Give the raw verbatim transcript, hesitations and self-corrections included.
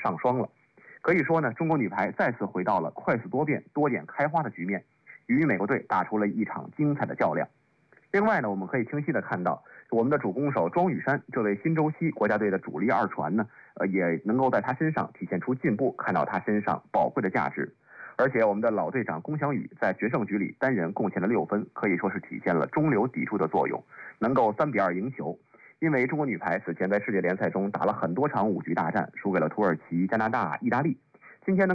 上双了。可以说呢，中国女排再次回到了快速多变、多点开花的局面，与美国队打出了一场精彩的较量。另外呢，我们可以清晰的看到，我们的主攻手庄宇珊这位新周期国家队的主力二传呢，呃，也能够在他身上体现出进步，看到他身上宝贵的价值。而且我们的老队长龚翔宇在决胜局里单人贡献了六分，可以说是体现了中流砥柱的作用，能够三比二赢球。因为中国女排此前在世界联赛中打了很多场五局大战，输给了土耳其、加拿大、意大利，今天能